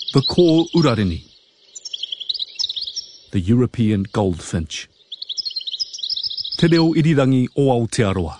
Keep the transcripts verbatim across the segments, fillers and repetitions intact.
The Ko Urarini, the European goldfinch. Te reo irirangi o Aotearoa.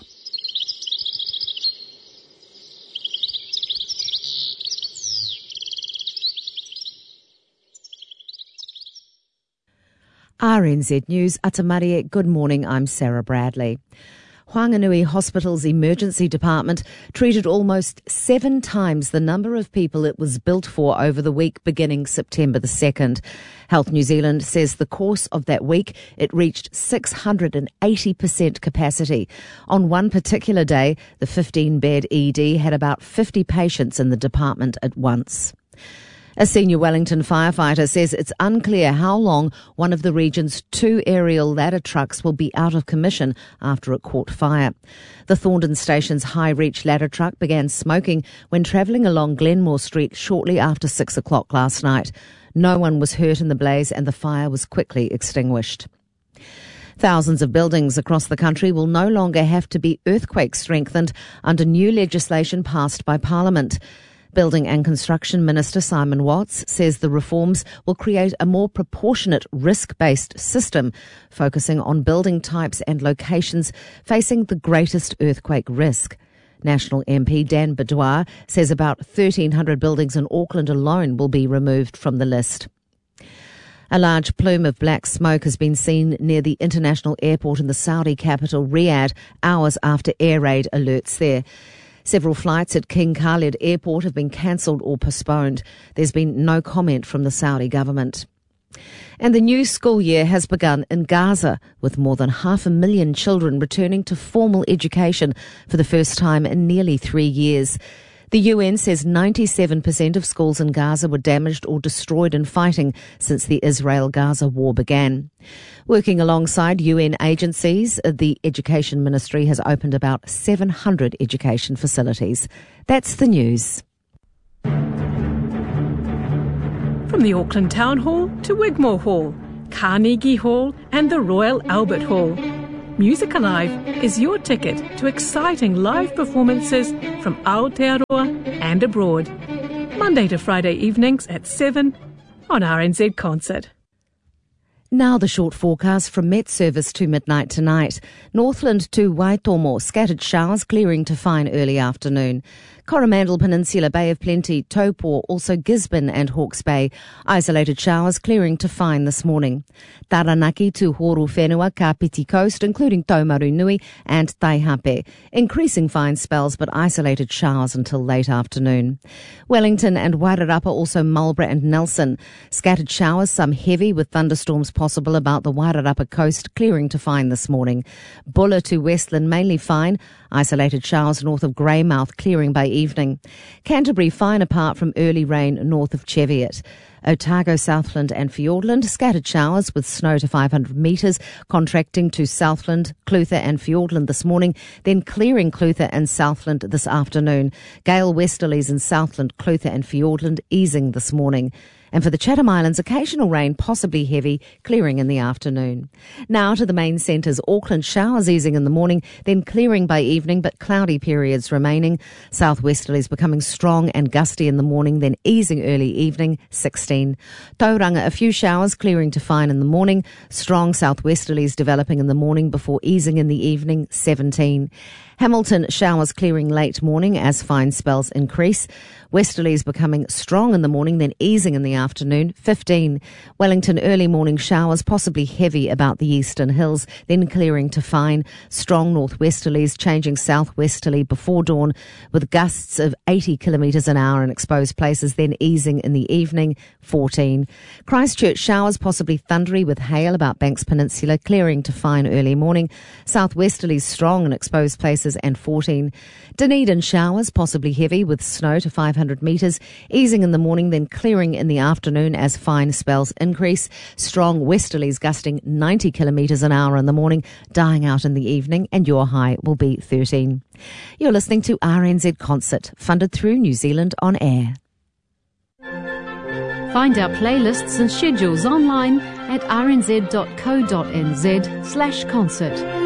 R N Z News, Atamarie, good morning, I'm Sarah Bradley. Whanganui Hospital's emergency department treated almost seven times the number of people it was built for over the week beginning September the second. Health New Zealand says the course of that week it reached six hundred eighty percent capacity. On one particular day, the fifteen-bed E D had about fifty patients in the department at once. A senior Wellington firefighter says it's unclear how long one of the region's two aerial ladder trucks will be out of commission after it caught fire. The Thorndon Station's High Reach ladder truck began smoking when travelling along Glenmore Street shortly after six o'clock last night. No one was hurt in the blaze and the fire was quickly extinguished. Thousands of buildings across the country will no longer have to be earthquake strengthened under new legislation passed by Parliament. Building and Construction Minister Simon Watts says the reforms will create a more proportionate risk-based system, focusing on building types and locations facing the greatest earthquake risk. National M P Dan Bidwar says about thirteen hundred buildings in Auckland alone will be removed from the list. A large plume of black smoke has been seen near the international airport in the Saudi capital Riyadh hours after air raid alerts there. Several flights at King Khalid Airport have been cancelled or postponed. There's been no comment from the Saudi government. And the new school year has begun in Gaza, with more than half a million children returning to formal education for the first time in nearly three years. The U N says ninety-seven percent of schools in Gaza were damaged or destroyed in fighting since the Israel-Gaza war began. Working alongside U N agencies, the Education Ministry has opened about seven hundred education facilities. That's the news. From the Auckland Town Hall to Wigmore Hall, Carnegie Hall and the Royal Albert Hall, Music Alive is your ticket to exciting live performances from Aotearoa and abroad. Monday to Friday evenings at seven on R N Z Concert. Now the short forecast from Met Service to midnight tonight. Northland to Waitomo, scattered showers clearing to fine early afternoon. Coromandel Peninsula, Bay of Plenty, Taupo, also Gisborne and Hawke's Bay. Isolated showers clearing to fine this morning. Taranaki to Horu Whenua, Kapiti Coast, including Taumaru Nui and Taihape. Increasing fine spells but isolated showers until late afternoon. Wellington and Wairarapa, also Marlborough and Nelson. Scattered showers, some heavy with thunderstorms possible about the Wairarapa coast, clearing to fine this morning. Bulla to Westland, mainly fine. Isolated showers north of Greymouth, clearing by evening. Canterbury fine apart from early rain north of Cheviot. Otago, Southland and Fiordland, scattered showers with snow to five hundred metres, contracting to Southland, Clutha and Fiordland this morning, then clearing Clutha and Southland this afternoon. Gale westerlies in Southland, Clutha and Fiordland easing this morning. And for the Chatham Islands, occasional rain, possibly heavy, clearing in the afternoon. Now to the main centres. Auckland, showers easing in the morning, then clearing by evening, but cloudy periods remaining. Southwesterlies becoming strong and gusty in the morning, then easing early evening, sixteen. Tauranga, a few showers, clearing to fine in the morning. Strong southwesterlies developing in the morning before easing in the evening, seventeen. Hamilton, showers clearing late morning as fine spells increase. Westerlies becoming strong in the morning, then easing in the afternoon, fifteen. Wellington, early morning showers, possibly heavy about the eastern hills, then clearing to fine. Strong northwesterlies changing southwesterly before dawn, with gusts of eighty kilometres an hour in exposed places, then easing in the evening, fourteen. Christchurch, showers possibly thundery with hail about Banks Peninsula, clearing to fine early morning. Southwesterlies strong in exposed places, and fourteen. Dunedin, showers possibly heavy with snow to five hundred metres, easing in the morning, then clearing in the afternoon as fine spells increase. Strong westerlies gusting ninety kilometres an hour in the morning, dying out in the evening, and your high will be thirteen. You're listening to R N Z Concert, funded through New Zealand On Air. Find our playlists and schedules online at rnz.co.nz slash concert.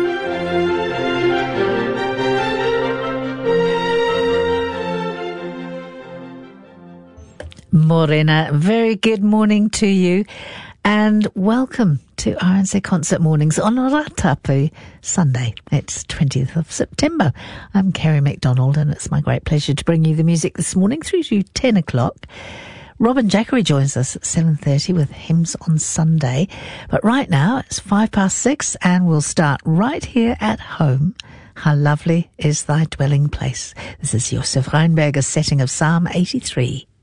Morena, very good morning to you and welcome to R N Z Concert Mornings on Ratapu Sunday. It's twentieth of September. I'm Kerry MacDonald and it's my great pleasure to bring you the music this morning through to ten o'clock. Robin Jackery joins us at seven thirty with Hymns on Sunday. But right now it's five past six and we'll start right here at home. How lovely is thy dwelling place. This is Josef Reinberger's setting of Psalm eighty-three.